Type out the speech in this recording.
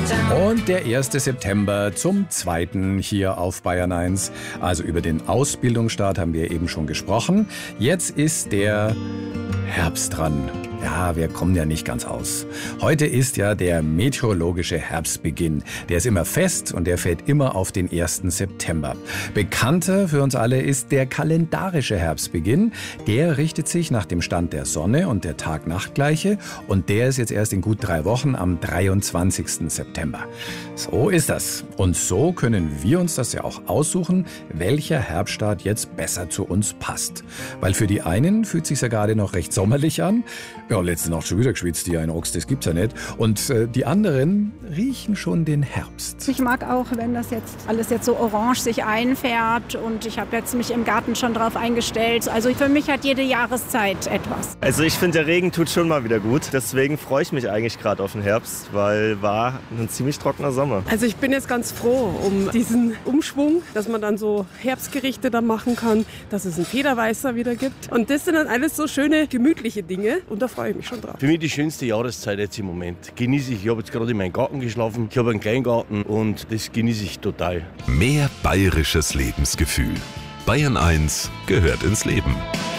Und der 1. September zum 2. hier auf Bayern 1. Also über den Ausbildungsstart haben wir eben schon gesprochen. Jetzt ist der Herbst dran. Ja, wir kommen ja nicht ganz aus. Heute ist ja der meteorologische Herbstbeginn. Der ist immer fest und der fällt immer auf den 1. September. Bekannter für uns alle ist der kalendarische Herbstbeginn. Der richtet sich nach dem Stand der Sonne und der Tag-Nacht-Gleiche. Und der ist jetzt erst in gut 3 Wochen am 23. September. So ist das. Und so können wir uns das ja auch aussuchen, welcher Herbststart jetzt besser zu uns passt. Weil für die einen fühlt es sich ja gerade noch recht sommerlich an. Ja, letzte Nacht schon wieder geschwitzt, die ein Ochs, das gibt's ja nicht. Und die anderen riechen schon den Herbst. Ich mag auch, wenn das jetzt alles jetzt so orange sich einfärbt und ich habe jetzt mich im Garten schon drauf eingestellt. Also für mich hat jede Jahreszeit etwas. Also ich finde, der Regen tut schon mal wieder gut. Deswegen freue ich mich eigentlich gerade auf den Herbst, weil war ein ziemlich trockener Sommer. Also ich bin jetzt ganz froh um diesen Umschwung, dass man dann so Herbstgerichte da machen kann, dass es einen Federweißer wieder gibt. Und das sind dann alles so schöne, gemütliche Dinge und da freue ich mich schon drauf. Für mich die schönste Jahreszeit jetzt im Moment. Genieße ich. Ich habe jetzt gerade in meinem Garten geschlafen. Ich habe einen Kleingarten und das genieße ich total. Mehr bayerisches Lebensgefühl. Bayern 1 gehört ins Leben.